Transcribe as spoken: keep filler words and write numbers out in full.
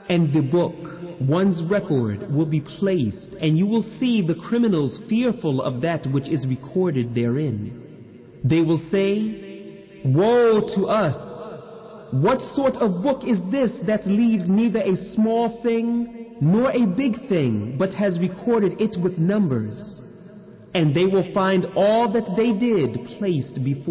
And the book, one's record, will be placed, and you will see the criminals fearful of that which is recorded therein. They will say, "Woe to us! What sort of book is this that leaves neither a small thing nor a big thing, but has recorded it with numbers?" And they will find all that they did placed before